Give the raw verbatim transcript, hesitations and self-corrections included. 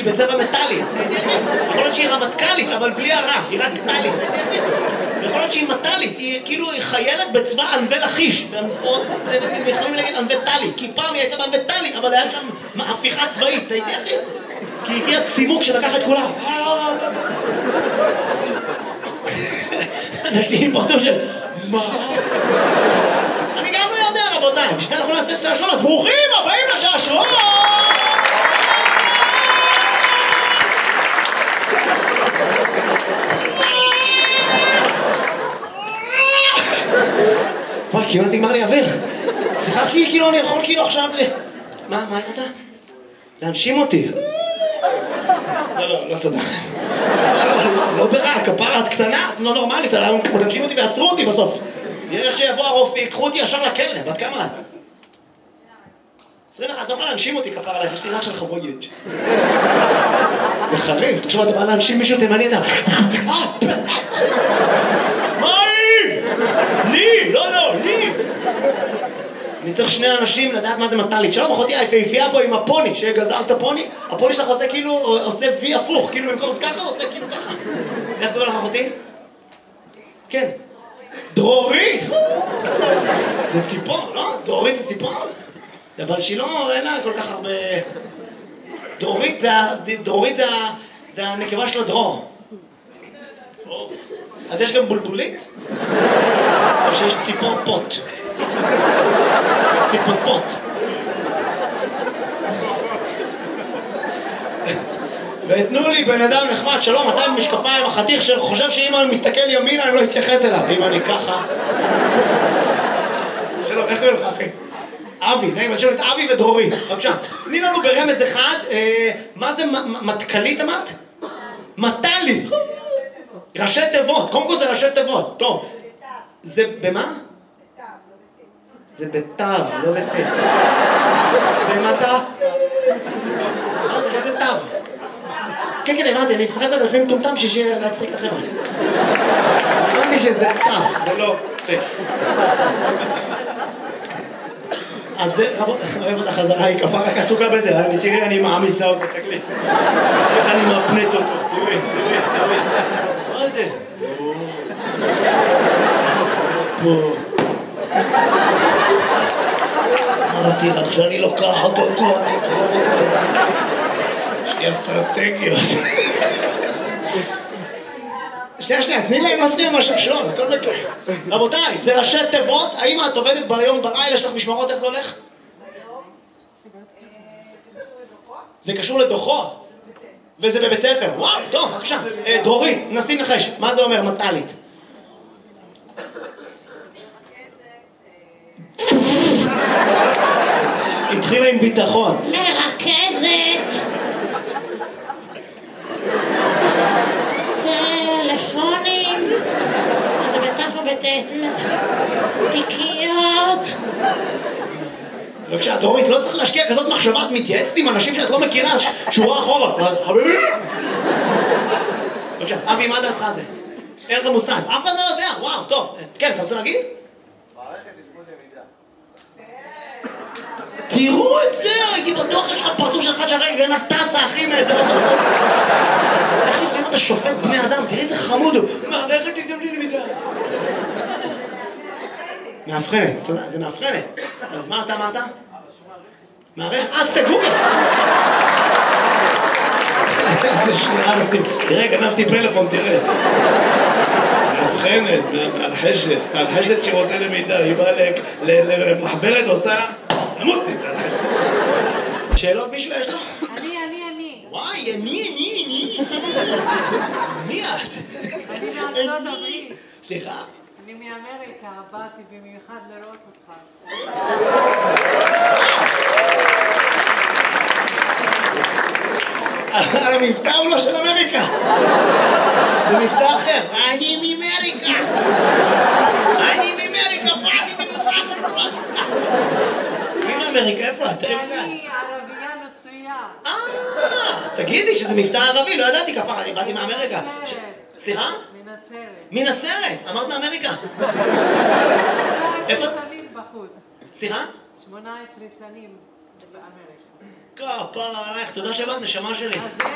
בצבע מטאלי. יכול להיות שהיא רמטכ"לית, אבל בלי הרע, היא רק טלית. יכול להיות שהיא מטאלית, היא כאילו חיילת בצבא ענבי לכיש. זה יכולים להגיד ענבי טלי, כי פעם היא הייתה בענבי טלי, אבל היה שם הפיכה צבאית, אתה יודע אחי? כי הגיע צימוק שלקח את כולם. אנשים פרטו של... מה? אני גם לא יודע, רבותיי. בשביל אנחנו נעשה שעשוע, אז ברוכים הבאים לשעשוע! וואי, כמעט נגמר לי אוויר. שיחקתי כאילו, אני יכול כאילו עכשיו ל... מה, מה אתה? להנשים אותי. לא, לא, לא תודה. לא, לא, לא ברע, כפרה, את קטנה, לא נורמלית, להנשים אותי ועצרו אותי בסוף. יש שיבוא הרופא, יקחו אותי ישר לכלא, בת כמה את? עשרים ואחת, את לא יכולה להנשים אותי כפרה עליך, יש לי רך של חבויג'. זה חריף, תחשוב, אתה בא להנשים מישהו תימני, אתה... מה היא? לי, לא, לא, לי. אני צריך שני אנשים לדעת מה זה מטאלית. שלום, אחותי היפהפייה פה עם הפוני, שגזר את הפוני, הפוני שלך עושה כאילו, עושה וי הפוך, כאילו במקום זה ככה, עושה כאילו ככה. איך קורא לך אחותי? כן. דרורית! זה ציפור, לא? דרורית זה ציפור? אבל שהיא לא, אין לה כל כך הרבה... דרורית זה, דרורית זה, זה הנקבה של הדרור. אז יש גם בולבולית? או שיש ציפור פוט? ציפור פוט. ותנו לי בן אדם נחמד, שלום, אתה עם משקפיים, החתיך שחושב שאם אני מסתכל ימינה אני לא אתייחס אליו, אם אני ככה. שלום, איך קוראים לך אחי? אבי, נעים, אז שלום את אבי ודרורית, בבקשה. תני לנו ברמז אחד, מה זה מטכ"לית אמרת? מטאלי. ראשי תיבות, קודם כל זה ראשי תיבות, טוב. זה במה? זה בתו, לא בתת. זה מטה? מה זה, איזה תו? כן, כן, הבנתי, אני אצחק את אלפים טומטם שישי להצחיק לכם. הבנתי שזה תו, ולא תת. אז זה, רבות, אוהב אותה חזרה, היא כפה רק עסוקה בזה, תראי, אני מעמיסה אותה, תסתכלי. איך אני מפנט אותו, תראי, תראי, תראי. מה זה? פה. אמרתי לך שאני לוקחת אותו, אני אקרור אותו. יש לי אסטרטגיות. שנייה, שנייה, תני להם להפניע מהשפשון, הכל בקר. רבותיי, זה ראשי תיבות, האם את עובדת ביום בלילה, יש לך משמרות, איך זה הולך? זה קשור לדוחות. וזה בבית ספר, וואו, טוב, בבקשה. דרורית, נסי נחש, מה זה אומר מטאלית? התחילה עם ביטחון. מרכזת. טלפונים. זה בטף ובטט. תיקיות. בבקשה, דורית, לא צריך להשקיע כזאת מחשבה, את מתייעצת עם אנשים שאת לא מכירה, שורה אחורה. בבקשה, אבי, מה דעתך זה? אין לך מושג. אף אחד לא יודע, וואו, טוב. כן, אתה רוצה להגיד? תראו את זה, הייתי בטוח, יש לך פרצוף שלך שהרגע גנב טסה, אחי, מאיזה בטוח. איך לפעמים אתה שופט בני אדם? תראי איזה חמוד הוא. מערכת תגדם לי למידה. מאבחנת, זה מאבחנת. אז מה אתה אמרת? מערכת, אז תגוגל. איזה שנייה נסים. תראה, גנבתי פלאפון, תראה. מאבחנת, מהלחשת, מהלחשת שירותי למידה. היא באה למחברת ועושה... תמות נתן לך. שאלות מישהו יש לך? אני, אני, אני. וואי, אני, אני, אני. מי את? אני מארצות הברית. סליחה? אני מאמריקה, באתי במיוחד לראות אותך. אבל המבטא הוא לא של אמריקה. זה מבטא אחר. אני מאמריקה. אני מאמריקה, באתי במיוחד לראות אותך. אמריקה, איפה את? אני ערבייה נוצרייה. אה, אז תגידי שזה מבטא ערבי, לא ידעתי כפרה, אני באתי מאמריקה. סליחה? מנצרת. מנצרת? אמרת מאמריקה. שמונה עשרה שנים בחוץ. סליחה? שמונה עשרה שנים באמריקה. כפרה עלייך, תודה שבאת, נשמה שלי.